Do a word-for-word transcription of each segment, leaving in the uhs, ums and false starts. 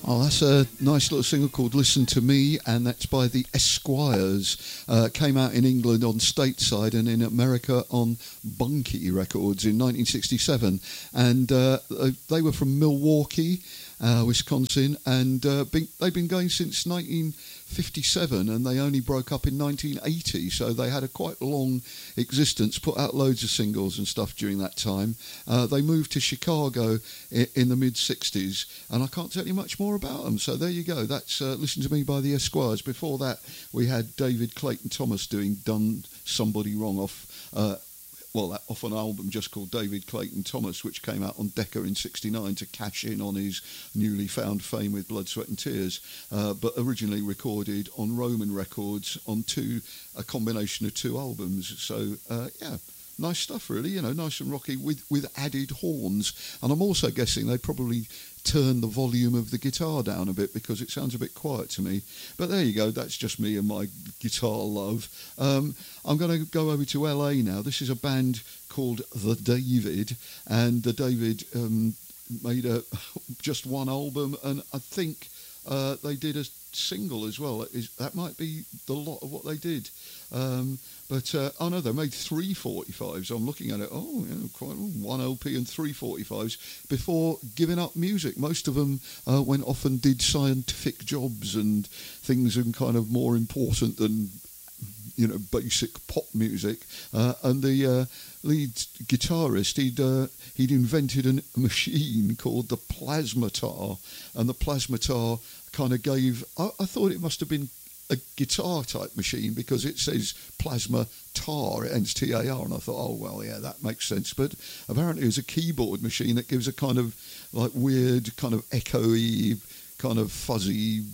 Oh, that's a nice little single called Listen to Me, and that's by the Esquires. Uh, came out in England on Stateside and in America on Bunky Records in nineteen sixty-seven. And uh, they were from Milwaukee, uh, Wisconsin, and uh, been, they've been going since nineteen fifty-seven, and they only broke up in nineteen eighty, so they had a quite long existence, put out loads of singles and stuff during that time. Uh, they moved to Chicago in, in the mid-sixties, and I can't tell you much more about them, so there you go. That's uh, Listen to Me by the Esquires. Before that, we had David Clayton Thomas doing Done Somebody Wrong off... Uh, well, that off an album just called David Clayton Thomas, which came out on Decca in sixty-nine to cash in on his newly found fame with Blood, Sweat and Tears, uh, but originally recorded on Roman Records on two, a combination of two albums. So, uh, yeah, nice stuff, really, you know, nice and rocky with, with added horns. And I'm also guessing they probably turn the volume of the guitar down a bit because it sounds a bit quiet to me. But there you go, that's just me and my guitar love. Um, I'm going to go over to L A now. This is a band called The David, and The David um, made a, just one album, and I think uh, they did a single as well. Is, that might be the lot of what they did. Um, but, uh, oh no, they made three forty-fives. I'm looking at it, oh, yeah, quite one L P and three forty-fives before giving up music. Most of them uh, went off and did scientific jobs and things and kind of more important than, you know, basic pop music. Uh, and the uh, lead guitarist, he'd uh, he'd invented an, a machine called the Plasmatar, and the Plasmatar kind of gave, I, I thought it must have been a guitar type machine because it says plasma tar, it ends T A R, and I thought, oh well, yeah, that makes sense. But apparently it was a keyboard machine that gives a kind of like weird kind of echoey, kind of fuzzy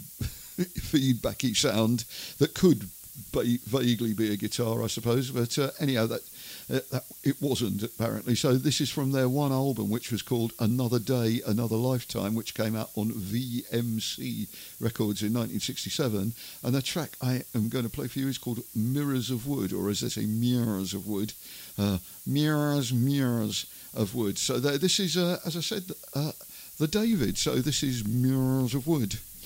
feedbacky sound that could ba- vaguely be a guitar, I suppose. But uh, anyhow, that, uh, that it wasn't apparently. So this is from their one album, which was called Another Day, Another Lifetime, which came out on V M C Records in nineteen sixty-seven. And the track I am going to play for you is called Mirrors of Wood, or as they say, Mirrors of Wood. Uh, mirrors, Mirrors of Wood. So there, this is, uh, as I said, uh, the David. So this is Mirrors of Wood.